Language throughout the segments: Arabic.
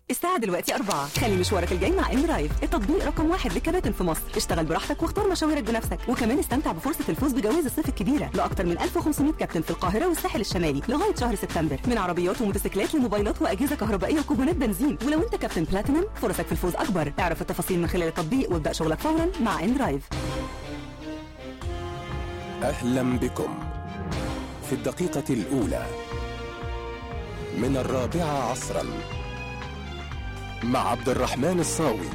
الساعة دلوقتي 4. خلي مشوارك الجاي مع إندرايف، التطبيق رقم 1 للكباتن في مصر. اشتغل براحتك واختار مشاويرك بنفسك، وكمان استمتع بفرصة الفوز بجوائز الصيف الكبيرة لأكثر من 1500 كابتن في القاهرة والساحل الشمالي لغاية شهر سبتمبر، من عربيات وموتوسيكلات لموبايلات وأجهزة كهربائية وكوبونات بنزين. ولو أنت كابتن بلاتينم فرصك في الفوز أكبر. اعرف التفاصيل من خلال التطبيق وابدأ شغلك فورا مع إندرايف. أهلا بكم في الدقيقة الأولى من 4 عصرا مع عبد الرحمن الصاوي.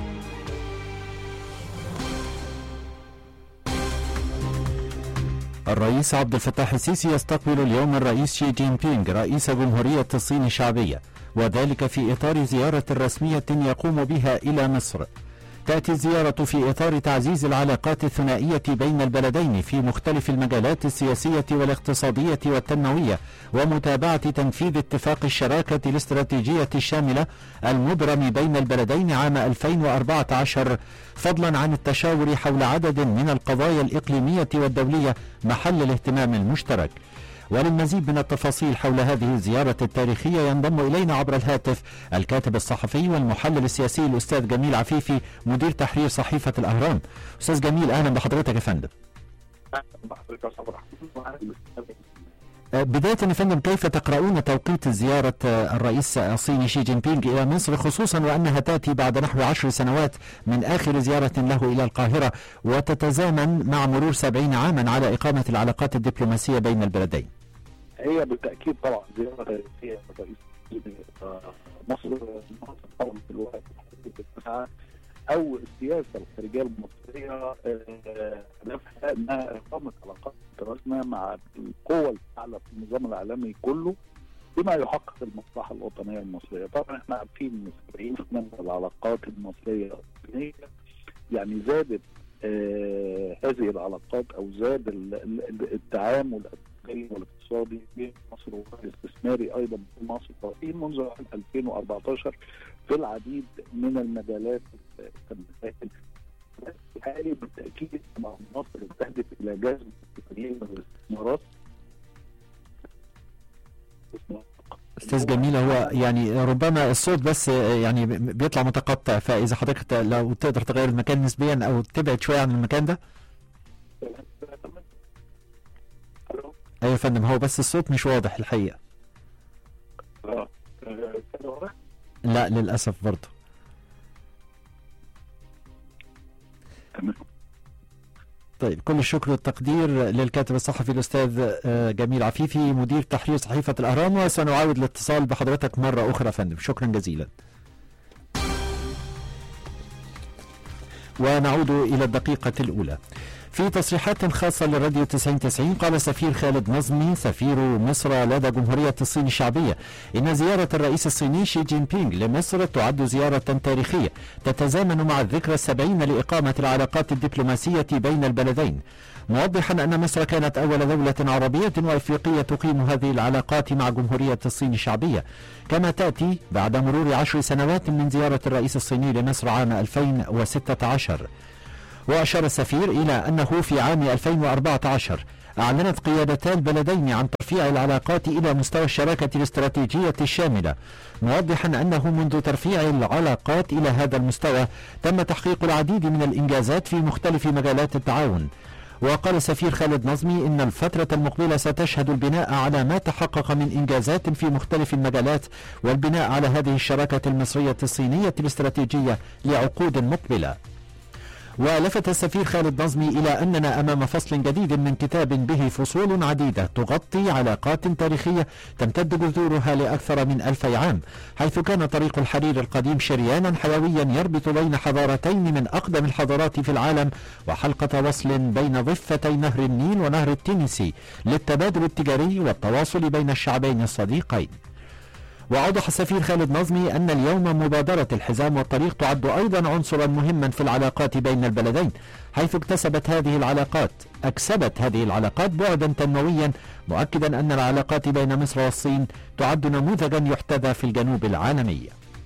الرئيس عبد الفتاح السيسي يستقبل اليوم الرئيس شي جين بينغ رئيس جمهورية الصين الشعبية، وذلك في إطار زيارة رسمية يقوم بها إلى مصر. تأتي الزيارة في إطار تعزيز العلاقات الثنائية بين البلدين في مختلف المجالات السياسية والاقتصادية والتنموية، ومتابعة تنفيذ اتفاق الشراكة الاستراتيجية الشاملة المبرم بين البلدين عام 2014، فضلا عن التشاور حول عدد من القضايا الإقليمية والدولية محل الاهتمام المشترك. وللمزيد من التفاصيل حول هذه الزيارة التاريخية ينضم إلينا عبر الهاتف الكاتب الصحفي والمحلل السياسي الأستاذ جميل عفيفي، مدير تحرير صحيفة الأهرام. أستاذ جميل، أهلا بحضرتك يا فندم. بداية يا فندم، كيف تقرؤون توقيت زيارة الرئيس الصيني شي جين بينغ إلى مصر، خصوصا وأنها تأتي بعد نحو 10 سنوات من آخر زيارة له إلى القاهرة، وتتزامن مع مرور 70 عاما على إقامة العلاقات الدبلوماسية بين البلدين؟ هي بالتأكيد طبعا زيارة رئيسية لرئيس مصر طبعا في الوقت أو السياسة الخارجية المصرية هدفها أنها إقامة علاقات متوازنة مع القوى الأعلى في النظام العالمي كله بما يحقق المصلحة الوطنية المصرية. طبعا احنا عارفين ان 70% من العلاقات المصرية يعني زادت هذه العلاقات او زاد التعامل والاقتصادي بين مصر والاستثماري ايضا في مصر منذ عام 2014 في العديد من المجالات التنموية. الحالي بالتاكيد مع مصر تهدف الى جذب كثير من الاستثمارات. استاذ جميل، هو يعني ربما الصوت بس يعني بيطلع متقطع، فاذا حضرتك لو تقدر تغير المكان نسبيا او تبعد شويه عن المكان ده. ايوه يا فندم، هو بس الصوت مش واضح الحقيقه. لا للاسف برضه. طيب، كل الشكر والتقدير للكاتب الصحفي الأستاذ جميل عفيفي مدير تحرير صحيفة الأهرام، وسنعاود الاتصال بحضرتك مرة أخرى فندم. شكرا جزيلا. ونعود إلى الدقيقة الأولى. في تصريحات خاصة للراديو 90 قال السفير خالد نظمي سفير مصر لدى جمهورية الصين الشعبية إن زيارة الرئيس الصيني شي جين بينغ لمصر تعد زيارة تاريخية تتزامن مع الذكرى 70 لإقامة العلاقات الدبلوماسية بين البلدين، موضحا أن مصر كانت أول دولة عربية وإفريقية تقيم هذه العلاقات مع جمهورية الصين الشعبية، كما تأتي بعد مرور 10 سنوات من زيارة الرئيس الصيني لمصر عام 2016. وأشار السفير إلى أنه في عام 2014 أعلنت قيادتا البلدين عن ترفيع العلاقات إلى مستوى الشراكة الاستراتيجية الشاملة، موضحا أنه منذ ترفيع العلاقات إلى هذا المستوى تم تحقيق العديد من الإنجازات في مختلف مجالات التعاون. وقال السفير خالد نظمي إن الفترة المقبلة ستشهد البناء على ما تحقق من إنجازات في مختلف المجالات والبناء على هذه الشراكة المصرية الصينية الاستراتيجية لعقود مقبلة. ولفت السفير خالد نظمي إلى أننا أمام فصل جديد من كتاب به فصول عديدة تغطي علاقات تاريخية تمتد جذورها لأكثر من 2000 عام، حيث كان طريق الحرير القديم شريانا حيويا يربط بين حضارتين من أقدم الحضارات في العالم، وحلقة وصل بين ضفتي نهر النيل ونهر التينيسي للتبادل التجاري والتواصل بين الشعبين الصديقين. وأوضح السفير خالد نظمي أن اليوم مبادرة الحزام والطريق تعد أيضا عنصرا مهما في العلاقات بين البلدين، حيث أكسبت هذه العلاقات بعدا تنمويا، مؤكدا أن العلاقات بين مصر والصين تعد نموذجا يحتذى في الجنوب العالمي.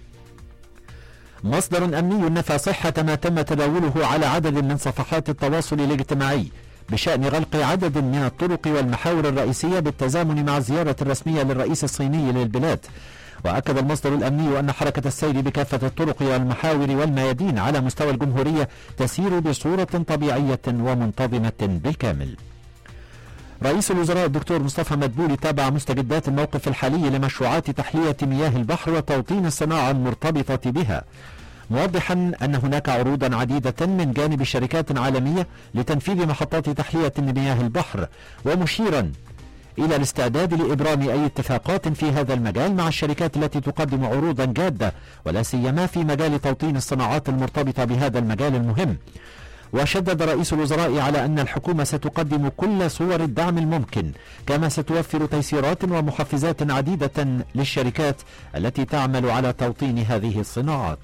مصدر أمني نفى صحة ما تم تداوله على عدد من صفحات التواصل الاجتماعي بشأن غلق عدد من الطرق والمحاور الرئيسية بالتزامن مع الزيارة الرسمية للرئيس الصيني للبلاد. وأكد المصدر الأمني أن حركة السير بكافة الطرق والمحاور والميادين على مستوى الجمهورية تسير بصورة طبيعية ومنتظمة بالكامل. رئيس الوزراء الدكتور مصطفى مدبولي تابع مستجدات الموقف الحالي لمشروعات تحلية مياه البحر وتوطين الصناعة المرتبطة بها، موضحا أن هناك عروضا عديدة من جانب شركات عالمية لتنفيذ محطات تحلية لمياه البحر، ومشيرا إلى الاستعداد لإبرام أي اتفاقات في هذا المجال مع الشركات التي تقدم عروضا جادة، ولا سيما في مجال توطين الصناعات المرتبطة بهذا المجال المهم. وشدد رئيس الوزراء على أن الحكومة ستقدم كل صور الدعم الممكن، كما ستوفر تيسيرات ومحفزات عديدة للشركات التي تعمل على توطين هذه الصناعات.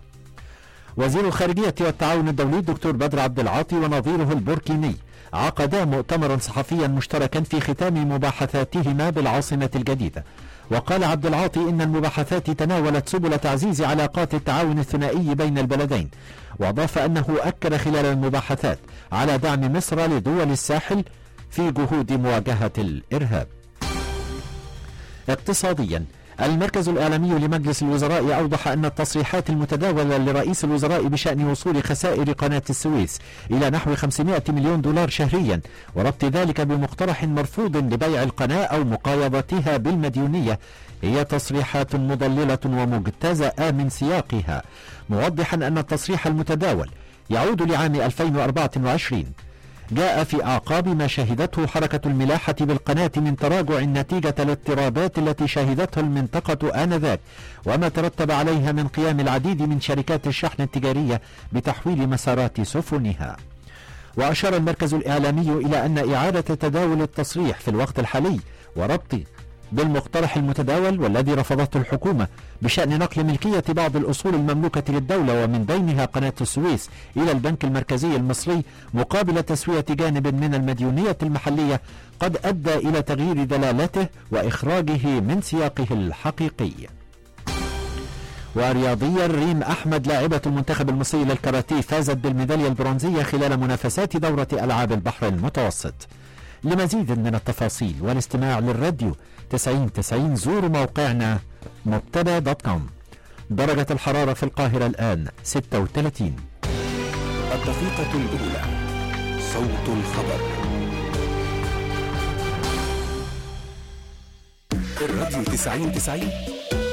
وزير الخارجية والتعاون الدولي الدكتور بدر عبد العاطي ونظيره البوركيني عقدا مؤتمرا صحفيا مشتركا في ختام مباحثاتهما بالعاصمة الجديدة. وقال عبد العاطي إن المباحثات تناولت سبل تعزيز علاقات التعاون الثنائي بين البلدين، وأضاف أنه أكد خلال المباحثات على دعم مصر لدول الساحل في جهود مواجهة الإرهاب. اقتصاديا، المركز الإعلامي لمجلس الوزراء أوضح أن التصريحات المتداولة لرئيس الوزراء بشأن وصول خسائر قناة السويس إلى نحو 500 مليون دولار شهريا، وربط ذلك بمقترح مرفوض لبيع القناة أو مقايضتها بالمديونية، هي تصريحات مضللة ومجتزأة من سياقها، موضحا أن التصريح المتداول يعود لعام 2024 جاء في أعقاب ما شهدته حركة الملاحة بالقناة من تراجع نتيجة الاضطرابات التي شهدتها المنطقة آنذاك، وما ترتب عليها من قيام العديد من شركات الشحن التجارية بتحويل مسارات سفنها. وأشار المركز الإعلامي إلى أن إعادة تداول التصريح في الوقت الحالي وربط بالمقترح المتداول والذي رفضته الحكومة بشأن نقل ملكية بعض الأصول المملوكة للدولة ومن بينها قناة السويس إلى البنك المركزي المصري مقابل تسوية جانب من المديونية المحلية قد أدى إلى تغيير دلالته وإخراجه من سياقه الحقيقي. ورياضيا، ريم أحمد لاعبة المنتخب المصري للكاراتيه فازت بالميدالية البرونزية خلال منافسات دورة ألعاب البحر المتوسط. لمزيد من التفاصيل والاستماع للراديو 9090 زوروا موقعنا مبتدا.com. درجة الحرارة في القاهرة الآن 36. الدقيقة الأولى، صوت الخبر. الراديو 9090